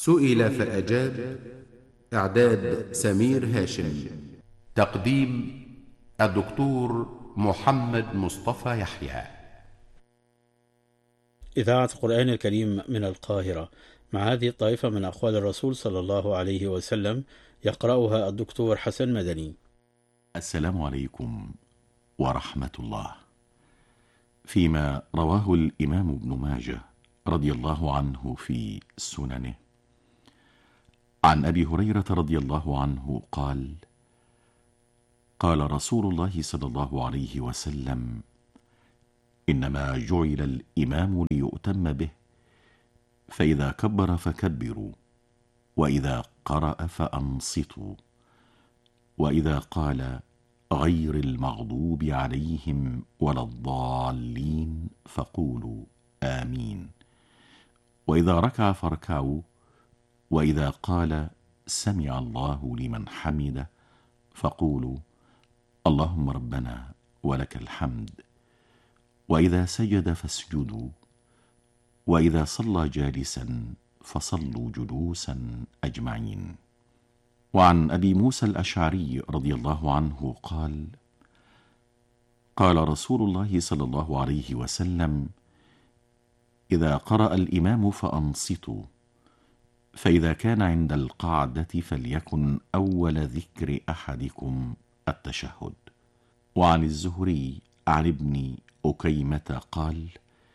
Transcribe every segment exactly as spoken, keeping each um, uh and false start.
سئل فأجاب. إعداد سمير هاشم. تقديم الدكتور محمد مصطفى يحيى. إذاعة القرآن الكريم من القاهرة، مع هذه الطائفة من أقوال الرسول صلى الله عليه وسلم، يقرأها الدكتور حسن مدني. السلام عليكم ورحمة الله. فيما رواه الإمام ابن ماجه رضي الله عنه في سننه عن أبي هريرة رضي الله عنه قال: قال رسول الله صلى الله عليه وسلم: إنما جعل الإمام ليؤتم به، فإذا كبر فكبروا، وإذا قرأ فأنصتوا، وإذا قال غير المغضوب عليهم ولا الضالين فقولوا آمين، وإذا ركع فاركعوا، وإذا قال سمع الله لمن حمده فقولوا اللهم ربنا ولك الحمد، وإذا سجد فاسجدوا، وإذا صلى جالسا فصلوا جلوسا أجمعين. وعن أبي موسى الأشعري رضي الله عنه قال: قال رسول الله صلى الله عليه وسلم: إذا قرأ الإمام فأنصتوا، فإذا كان عند القعدة فليكن أول ذكر أحدكم التشهد. وعن الزهري عن ابن أكيمة قال: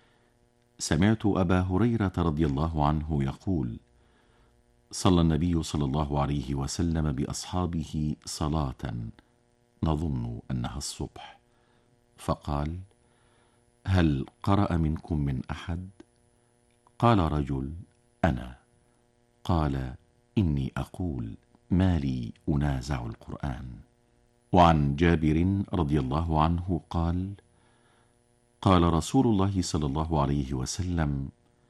سمعت أبا هريرة رضي الله عنه يقول: صلى النبي صلى الله عليه وسلم بأصحابه صلاة نظن أنها الصبح، فقال: هل قرأ منكم من أحد؟ قال رجل: أنا. قال: إني أقول ما لي أنازع القرآن. وعن جابر رضي الله عنه قال: قال رسول الله صلى الله عليه وسلم: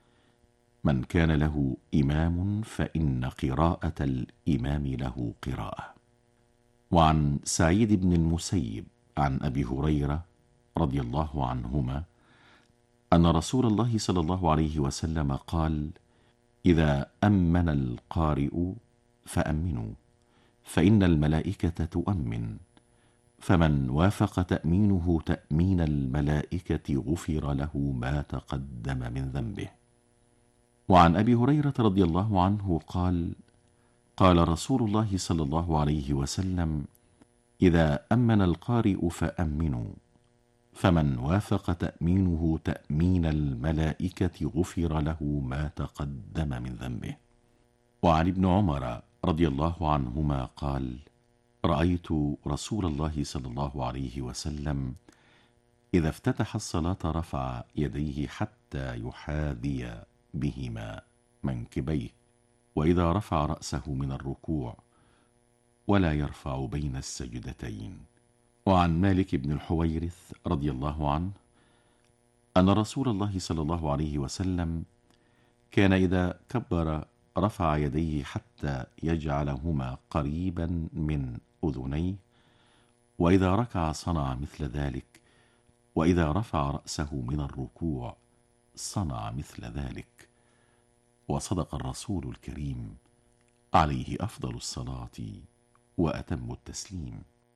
من كان له إمام فإن قراءة الإمام له قراءة. وعن سعيد بن المسيب عن أبي هريرة رضي الله عنهما أن رسول الله صلى الله عليه وسلم قال: إذا أمن القارئ فأمنوا، فإن الملائكة تؤمن، فمن وافق تأمينه تأمين الملائكة غفر له ما تقدم من ذنبه. وعن أبي هريرة رضي الله عنه قال: قال رسول الله صلى الله عليه وسلم: إذا أمن القارئ فأمنوا، فمن وافق تأمينه تأمين الملائكة غفر له ما تقدم من ذنبه. وعن ابن عمر رضي الله عنهما قال: رأيت رسول الله صلى الله عليه وسلم إذا افتتح الصلاة رفع يديه حتى يحاذي بهما منكبيه، وإذا رفع رأسه من الركوع ولا يرفع بين السجدتين. وعن مالك بن الحويرث رضي الله عنه أن رسول الله صلى الله عليه وسلم كان إذا كبر رفع يديه حتى يجعلهما قريبا من أذنيه، وإذا ركع صنع مثل ذلك، وإذا رفع رأسه من الركوع صنع مثل ذلك. وصدق الرسول الكريم عليه أفضل الصلاة وأتم التسليم.